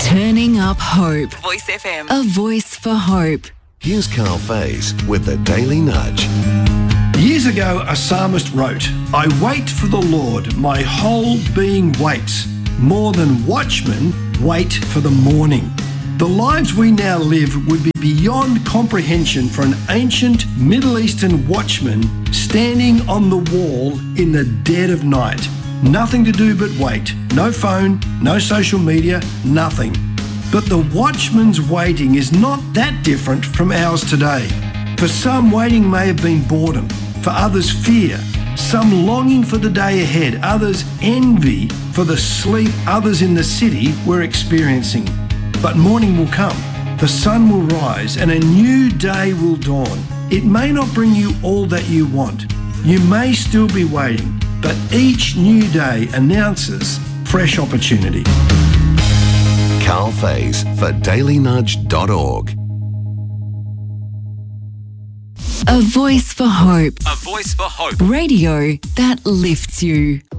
Turning up hope. Voice FM. A voice for hope. Here's Carl Faze with the Daily Nudge. Years ago, a psalmist wrote, "I wait for the Lord, my whole being waits. More than watchmen wait for the morning." The lives we now live would be beyond comprehension for an ancient Middle Eastern watchman standing on the wall in the dead of night. Nothing to do but wait. No phone, no social media, nothing. But the watchman's waiting is not that different from ours today. For some, waiting may have been boredom. For others, fear. Some longing for the day ahead. Others, envy for the sleep others in the city were experiencing. But morning will come. The sun will rise and a new day will dawn. It may not bring you all that you want. You may still be waiting. But each new day announces fresh opportunity. Carl Faze for dailynudge.org. A voice for hope. A voice for hope. Radio that lifts you.